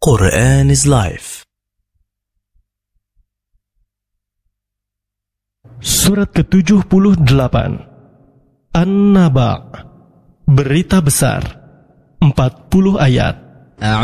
Quran is Life. Surat ke-78 An-Naba, berita besar, 40 ayat.